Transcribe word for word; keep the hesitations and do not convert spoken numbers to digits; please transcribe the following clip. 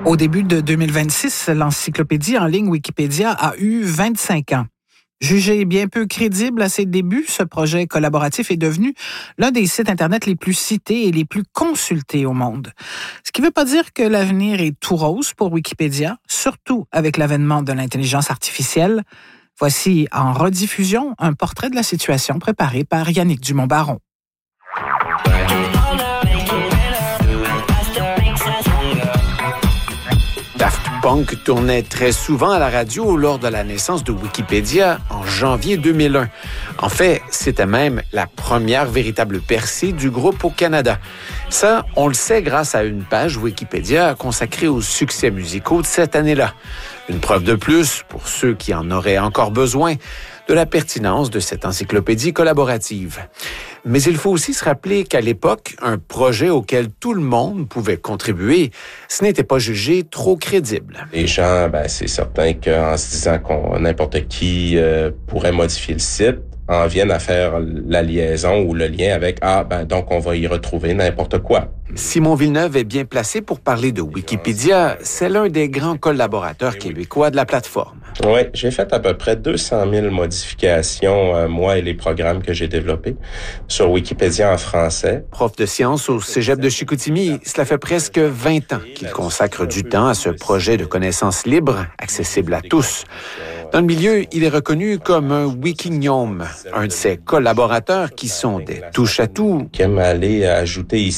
Au début de deux mille vingt-six, l'encyclopédie en ligne Wikipédia a eu vingt-cinq ans. Jugé bien peu crédible à ses débuts, ce projet collaboratif est devenu l'un des sites Internet les plus cités et les plus consultés au monde. Ce qui ne veut pas dire que l'avenir est tout rose pour Wikipédia, surtout avec l'avènement de l'intelligence artificielle. Voici en rediffusion un portrait de la situation préparé par Yannick Dumont-Baron. Daft Punk tournait très souvent à la radio lors de la naissance de Wikipédia en janvier deux mille un. En fait, c'était même la première véritable percée du groupe au Canada. Ça, on le sait grâce à une page Wikipédia consacrée aux succès musicaux de cette année-là. Une preuve de plus, pour ceux qui en auraient encore besoin, de la pertinence de cette encyclopédie collaborative. Mais il faut aussi se rappeler qu'à l'époque, un projet auquel tout le monde pouvait contribuer, ce n'était pas jugé trop crédible. Les gens, ben, c'est certain qu'en se disant qu'on n'importe qui euh, pourrait modifier le site, en viennent à faire la liaison ou le lien avec « Ah, ben donc on va y retrouver n'importe quoi ». Simon Villeneuve est bien placé pour parler de Wikipédia. C'est l'un des grands collaborateurs québécois de la plateforme. Oui, j'ai fait à peu près deux cent mille modifications, euh, moi et les programmes que j'ai développés, sur Wikipédia en français. Prof de sciences au Cégep de Chicoutimi, cela fait presque vingt ans qu'il consacre du temps à ce projet de connaissances libres, accessible à tous. Dans le milieu, il est reconnu comme un wikignome, un de ses collaborateurs qui sont des touche-à-tout. Qui aime aller ajouter ici